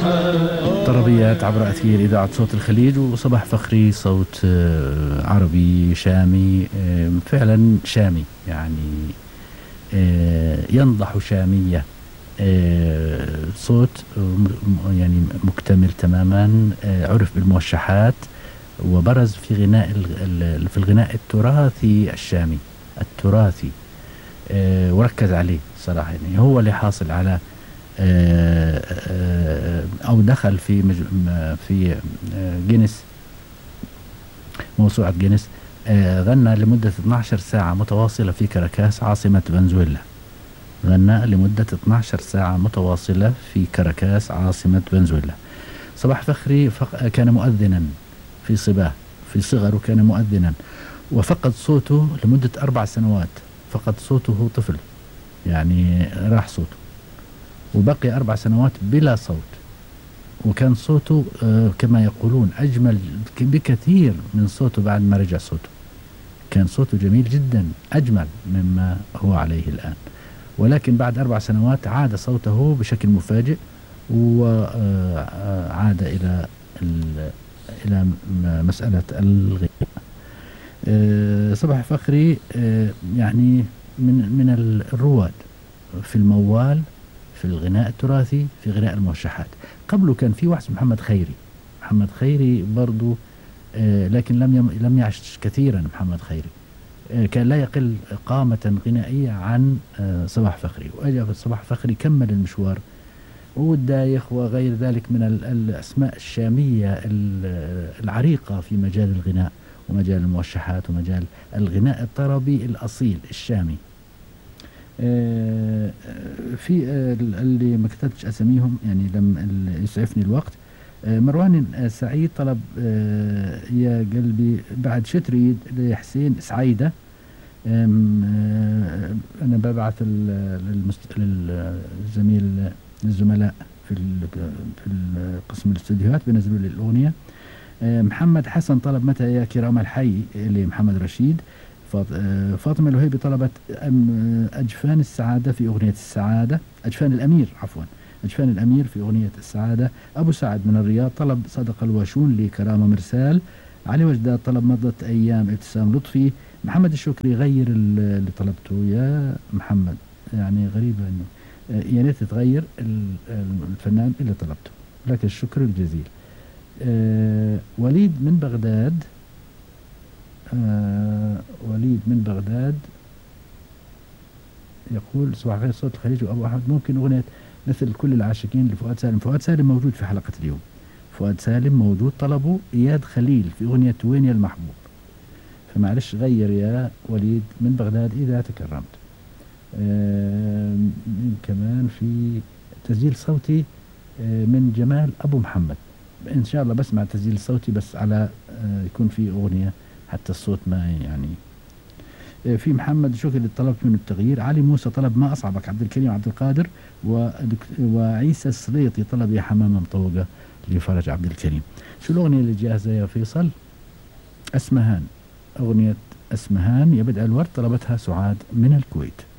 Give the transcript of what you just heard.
طربيات عبر أثير إذاعة صوت الخليج، وصباح فخري صوت عربي شامي، فعلا شامي يعني، ينضح شامية، صوت يعني مكتمل تماما، عرف بالموشحات وبرز في في الغناء التراثي الشامي التراثي، وركز عليه صراحة. يعني هو اللي حاصل على أو دخل في في جينيس، موسوعة جينيس. غنى لمدة 12 ساعة متواصلة في كاراكاس عاصمة فنزويلا. غنى لمدة 12 ساعة متواصلة في كاراكاس عاصمة فنزويلا. صباح فخري كان مؤذنا في صباه، في صغره كان مؤذنا، وفقد صوته لمدة 4 سنوات. فقد صوته طفل، يعني راح صوته، وبقي 4 سنوات بلا صوت. وكان صوته كما يقولون أجمل بكثير من صوته بعد ما رجع صوته. كان صوته جميل جدا، أجمل مما هو عليه الآن. ولكن بعد 4 سنوات عاد صوته بشكل مفاجئ، وعاد إلى مسألة الغناء. صباح فخري يعني من الرواد في الموال، في الغناء التراثي، في غناء الموشحات. قبله كان في واحد محمد خيري. محمد خيري برضو، لكن لم يعش كثيرا. محمد خيري كان لا يقل قامة غنائية عن صباح فخري. وأجا صباح فخري كمل المشوار، والدايخ وغير ذلك من الأسماء الشامية العريقة في مجال الغناء ومجال الموشحات ومجال الغناء الطربي الأصيل الشامي. في اللي ما كتبتش أساميهم يعني لم يسعفني الوقت. مروان سعيد طلب يا قلبي بعد شو تريد لحسين سعيدة. أنا ببعث للزملاء في قسم الاستديوهات بنزلوا لي الأغنية. محمد حسن طلب متى يا كرام الحي لمحمد رشيد. فاطمة الوهيبي طلبت أجفان السعادة في أغنية السعادة، أجفان الأمير عفوا، أجفان الأمير في أغنية السعادة. أبو سعد من الرياض طلب صدق الواشون لكرامة مرسال. علي وجداد طلب مضت أيام ابتسام لطفي. محمد الشكري غير اللي طلبته يا محمد، يعني غريبة إنه يا ريت تغير الفنان اللي طلبته، لك الشكر الجزيل. وليد من بغداد، وليد من بغداد يقول صباح الخير صوت الخليج وأبو أحمد، ممكن أغنية مثل كل العاشقين لفؤاد سالم. فؤاد سالم موجود في حلقة اليوم، فؤاد سالم موجود. طلبه إياد خليل في أغنية وين يا المحبوب. فمعلش غير يا وليد من بغداد إذا تكرمت. كمان في تسجيل صوتي من جمال أبو محمد. إن شاء الله بسمع تسجيل صوتي، بس على يكون في أغنية حتى الصوت ما يعني. في محمد شكري اللي طلبت منه التغيير. علي موسى طلب ما أصعبك عبد الكريم عبد القادر. وعيسى السليطي طلب يا حمامة مطوقة لفرج عبد الكريم. شو الأغنية اللي جاهزة يا فيصل؟ أسمهان، أغنية أسمهان يا بدء الورد طلبتها سعاد من الكويت.